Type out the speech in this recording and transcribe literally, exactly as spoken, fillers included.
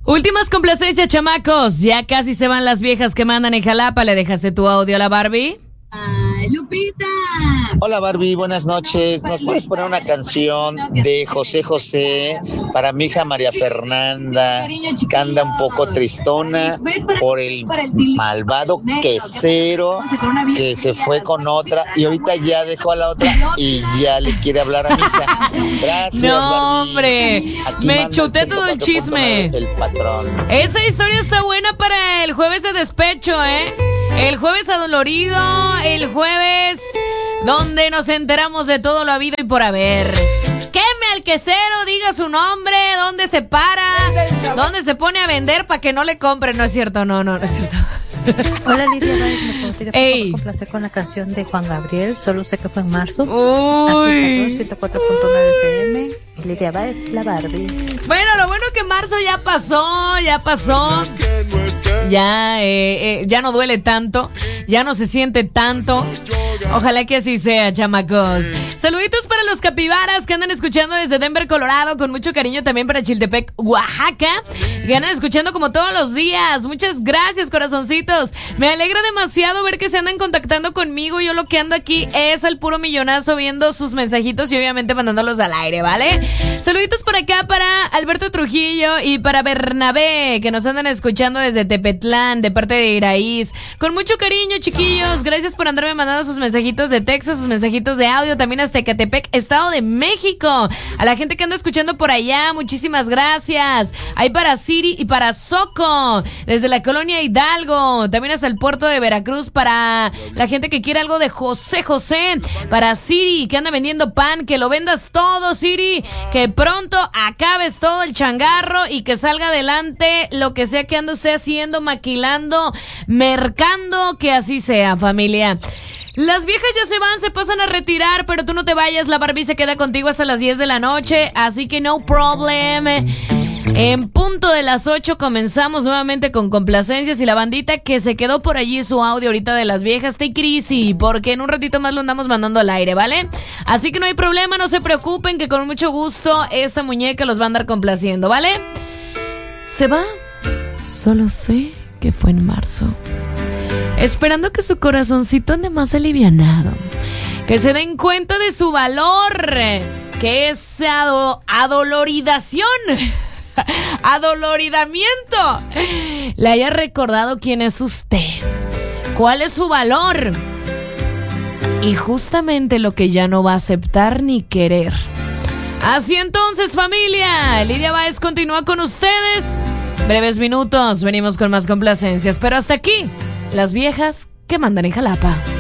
Últimas complacencias, chamacos. Ya casi se van las viejas que mandan en Jalapa. ¿Le dejaste tu audio a la Barbie? Ay, Lupita. Hola Barbie, buenas noches. ¿Nos puedes poner una canción de José José para mi hija María Fernanda, que anda un poco tristona por el malvado quesero que se fue con otra y ahorita ya dejó a la otra y ya le quiere hablar a mi hija? Gracias, no, Barbie. hombre, Aquí me manda chuté el todo el chisme. El patrón. Esa historia está buena para el jueves de despecho, ¿eh? El jueves adolorido, el jueves donde nos enteramos de todo lo habido y por haber. Queme al quesero, diga su nombre, dónde se para, dónde se pone a vender para que no le compren. No es cierto, no, no, no es cierto. Hola Lidia, me podría complacer con la canción de Juan Gabriel, solo sé que fue en marzo. Uy. ciento cuatro punto nueve F M. Lidia Báez, la Barbie. Bueno, lo bueno que marzo ya pasó, ya pasó. Ya, eh, eh, ya no duele tanto, ya no se siente tanto. Ojalá que así sea, chamacos. Saluditos para los capibaras que andan escuchando desde Denver, Colorado, con mucho cariño también para Chiltepec, Oaxaca, que andan escuchando como todos los días. Muchas gracias, corazoncitos. Me alegra demasiado ver que se andan contactando conmigo. Yo lo que ando aquí es al puro millonazo viendo sus mensajitos y obviamente mandándolos al aire, ¿vale? Saluditos por acá para Alberto Trujillo y para Bernabé, que nos andan escuchando desde Tepetlán, de parte de Iraíz. Con mucho cariño, chiquillos. Gracias por andarme mandando sus mensajitos de texto, sus mensajitos de audio, también hasta Ecatepec, Estado de México. A la gente que anda escuchando por allá, muchísimas gracias. Ahí para Siri y para Soco, desde la colonia Hidalgo. También hasta el puerto de Veracruz, para la gente que quiere algo de José José. Para Siri, que anda vendiendo pan, que lo vendas todo, Siri. Que pronto acabes todo el changarro y que salga adelante lo que sea que ande usted haciendo, maquilando, mercando, que así sea, familia. Las viejas ya se van, se pasan a retirar, pero tú no te vayas, la Barbie se queda contigo hasta las diez de la noche, así que no problem. En punto de las ocho comenzamos nuevamente con complacencias y la bandita que se quedó por allí su audio ahorita de las viejas, take it easy, porque en un ratito más lo andamos mandando al aire, ¿vale? Así que no hay problema, no se preocupen, que con mucho gusto esta muñeca los va a andar complaciendo, ¿vale? Se va, solo sé que fue en marzo. Esperando que su corazoncito ande más alivianado, que se den cuenta de su valor, que esa ado- adoloridación, adoloridamiento, le haya recordado quién es usted, cuál es su valor y justamente lo que ya no va a aceptar ni querer. Así entonces, familia, Lidia Báez continúa con ustedes. Breves minutos, venimos con más complacencias, pero hasta aquí las viejas que mandan en Jalapa.